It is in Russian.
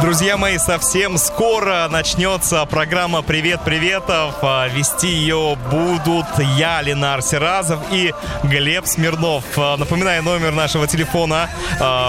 Друзья мои, совсем скоро начнется программа «Привет Приветов». Вести ее будут я, Ленар Сиразов, и Глеб Смирнов. Напоминаю, номер нашего телефона